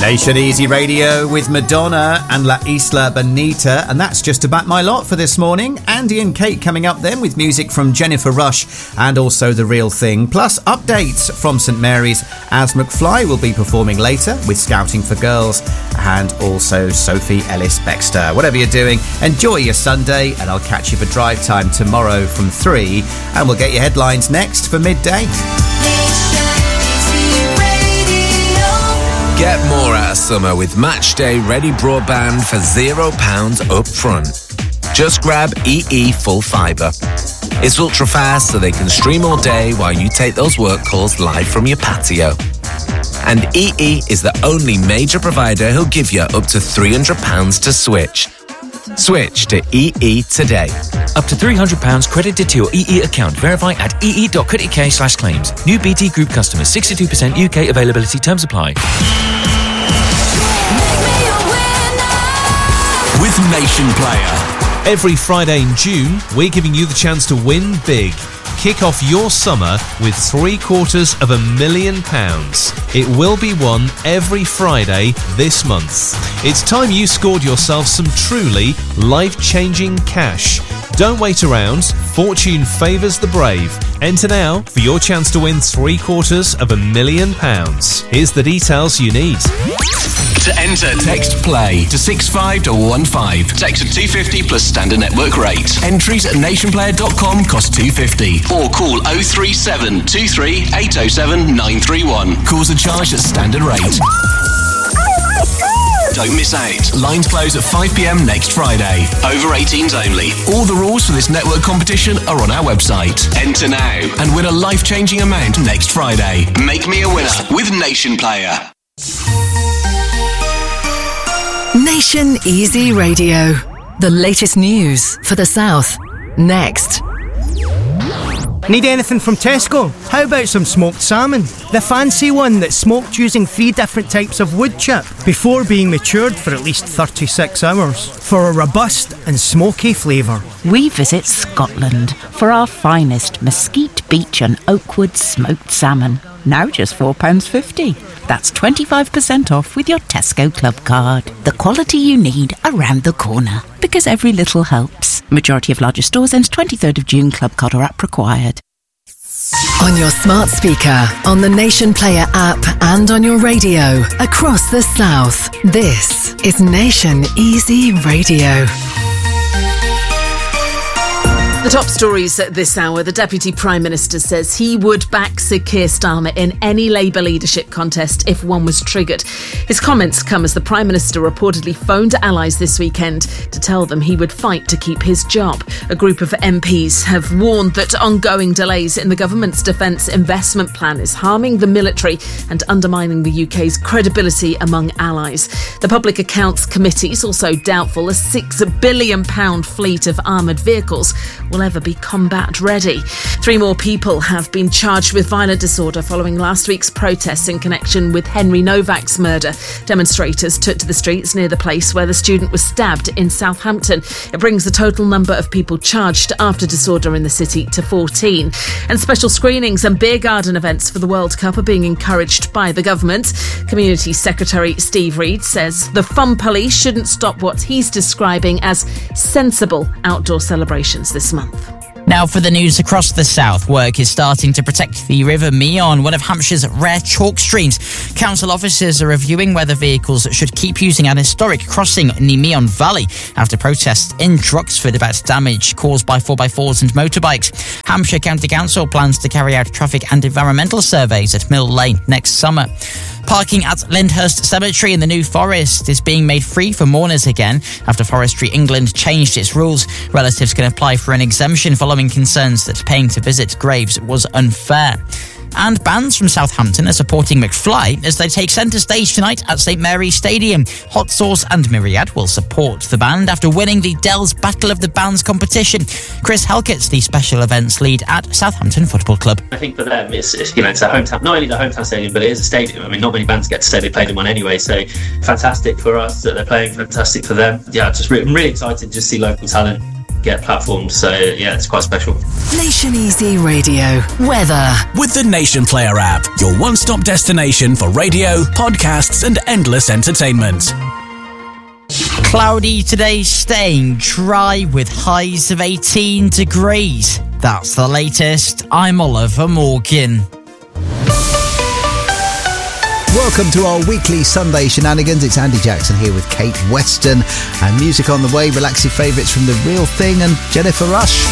Nation Easy Radio with Madonna and La Isla Bonita, and that's just about my lot for this morning. Andy and Kate coming up then with music from Jennifer Rush and also The Real Thing, plus updates from St Mary's as McFly will be performing later with Scouting for Girls, and also Sophie Ellis-Bextor. Whatever you're doing, enjoy your Sunday, and I'll catch you for drive time tomorrow from 3, and we'll get your headlines next for midday. Get more out of summer with Matchday Ready Broadband for £0 up front. Just grab EE Full Fibre. It's ultra fast so they can stream all day while you take those work calls live from your patio. And EE is the only major provider who'll give you up to £300 to switch. Switch to EE today. Up to £300 credited to your EE account. Verify at ee.co.uk/claims. New BT Group customers. 62% UK availability. Terms apply. With Nation Player. Every Friday in June, we're giving you the chance to win big. Kick off your summer with £750,000. It will be won every Friday this month. It's time you scored yourself some truly life-changing cash. Don't wait around. Fortune favours the brave. Enter now for your chance to win £750,000. Here's the details you need. To enter, text PLAY to 65215. Text at 250 plus standard network rate. Entries at nationplayer.com cost £250. Or call 037 23 807 931. Calls are charged at standard rate. Don't miss out. Lines close at 5 p.m. next Friday. Over 18s only. All the rules for this network competition are on our website. Enter now and win a life-changing amount next Friday. Make me a winner with Nation Player. Nation Easy Radio. The latest news for the South. Next. Need anything from Tesco? How about some smoked salmon? The fancy one that's smoked using 3 different types of wood chip before being matured for at least 36 hours for a robust and smoky flavour. We visit Scotland for our finest mesquite beach and oakwood smoked salmon. Now just £4.50. That's 25% off with your Tesco Club card. The quality you need around the corner. Because every little helps. Majority of larger stores ends 23rd of June. Club card or app required. On your smart speaker, on the Nation Player app and on your radio. Across the South. This is Nation Easy Radio. The top stories at this hour. The Deputy Prime Minister says he would back Sir Keir Starmer in any Labour leadership contest if one was triggered. His comments come as the Prime Minister reportedly phoned allies this weekend to tell them he would fight to keep his job. A group of MPs have warned that ongoing delays in the government's defence investment plan is harming the military and undermining the UK's credibility among allies. The Public Accounts Committee is also doubtful a £6 billion fleet of armoured vehicles will ever be combat ready. 3 more people have been charged with violent disorder following last week's protests in connection with Henry Novak's murder. Demonstrators took to the streets near the place where the student was stabbed in Southampton. It brings the total number of people charged after disorder in the city to 14. And special screenings and beer garden events for the World Cup are being encouraged by the government. Community Secretary Steve Reed says the fun police shouldn't stop what he's describing as sensible outdoor celebrations this month. Now for the news across the south. Work is starting to protect the River Meon, one of Hampshire's rare chalk streams. Council officers are reviewing whether vehicles should keep using an historic crossing in the Meon Valley after protests in Druxford about damage caused by 4x4s and motorbikes. Hampshire County Council plans to carry out traffic and environmental surveys at Mill Lane next summer. Parking at Lyndhurst Cemetery in the New Forest is being made free for mourners again after Forestry England changed its rules. Relatives can apply for an exemption following concerns that paying to visit graves was unfair. And bands from Southampton are supporting McFly as they take centre stage tonight at St Mary's Stadium. Hot Sauce and Myriad will support the band after winning the Dell's Battle of the Bands competition. Chris Helkett's the special events lead at Southampton Football Club. I think for them, it's a hometown, not only the hometown stadium, but it is a stadium. I mean, not many bands get to say they played in one anyway, so fantastic for us that they're playing, fantastic for them. Yeah, I'm really excited to just see local talent get platformed. So yeah, it's quite special. Nation Easy Radio. Weather. With the Nation Player app, your one-stop destination for radio, podcasts and endless entertainment. Cloudy today, staying dry with highs of 18 degrees. That's the latest. I'm Oliver Morgan. Welcome to our weekly Sunday shenanigans. It's Andy Jackson here with Kate Weston, and music on the way. Relax your favourites from The Real Thing and Jennifer Rush.